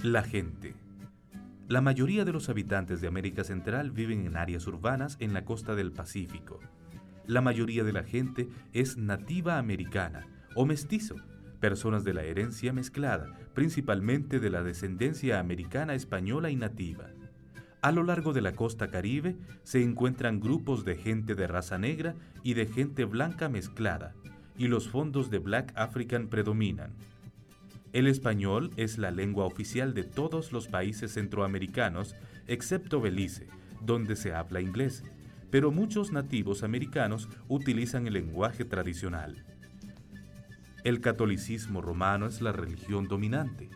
La gente. La mayoría de los habitantes de América Central viven en áreas urbanas en la costa del Pacífico. La mayoría de la gente es nativa americana o mestizo, personas de la herencia mezclada, principalmente de la descendencia americana, española y nativa. A lo largo de la costa Caribe se encuentran grupos de gente de raza negra y de gente blanca mezclada, y los fondos de Black African predominan. El español es la lengua oficial de todos los países centroamericanos, excepto Belice, donde se habla inglés, pero muchos nativos americanos utilizan el lenguaje tradicional. El catolicismo romano es la religión dominante.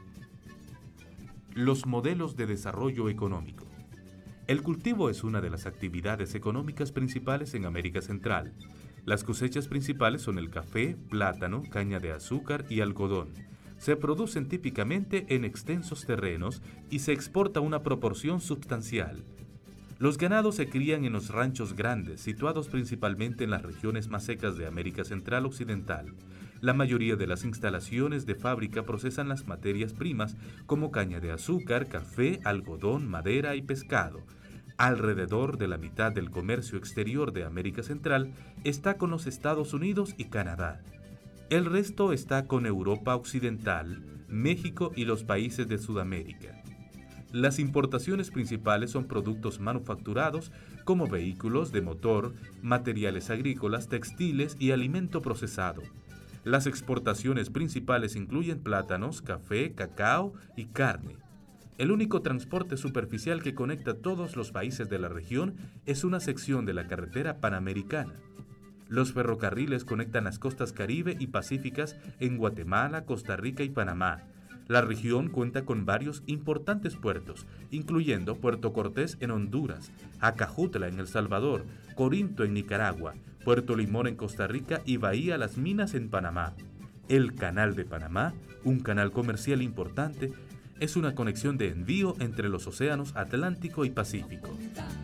Los modelos de desarrollo económico. El cultivo es una de las actividades económicas principales en América Central. Las cosechas principales son el café, plátano, caña de azúcar y algodón. Se producen típicamente en extensos terrenos y se exporta una proporción sustancial. Los ganados se crían en los ranchos grandes, situados principalmente en las regiones más secas de América Central Occidental. La mayoría de las instalaciones de fábrica procesan las materias primas como caña de azúcar, café, algodón, madera y pescado. Alrededor de la mitad del comercio exterior de América Central está con los Estados Unidos y Canadá. El resto está con Europa Occidental, México y los países de Sudamérica. Las importaciones principales son productos manufacturados como vehículos de motor, materiales agrícolas, textiles y alimento procesado. Las exportaciones principales incluyen plátanos, café, cacao y carne. El único transporte superficial que conecta todos los países de la región es una sección de la carretera panamericana. Los ferrocarriles conectan las costas Caribe y Pacíficas en Guatemala, Costa Rica y Panamá. La región cuenta con varios importantes puertos, incluyendo Puerto Cortés en Honduras, Acajutla en El Salvador, Corinto en Nicaragua, Puerto Limón en Costa Rica y Bahía Las Minas en Panamá. El Canal de Panamá, un canal comercial importante, es una conexión de envío entre los océanos Atlántico y Pacífico.